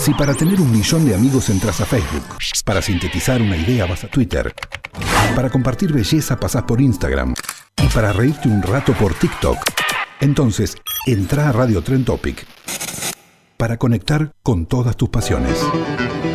Si para tener 1 millón de amigos entras a Facebook, para sintetizar una idea vas a Twitter, para compartir belleza pasás por Instagram y para reírte un rato por TikTok, entonces entra a Radio Trend Topic para conectar con todas tus pasiones.